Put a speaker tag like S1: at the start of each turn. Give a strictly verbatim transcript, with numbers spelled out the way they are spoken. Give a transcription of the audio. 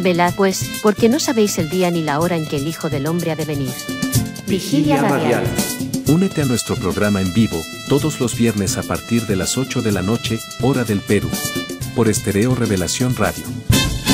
S1: Velad pues, porque no sabéis el día ni la hora en que el Hijo del Hombre ha de venir. Vigilia radial.
S2: Únete a nuestro programa en vivo, todos los viernes a partir de las ocho de la noche, hora del Perú. Por Estéreo Revelación Radio.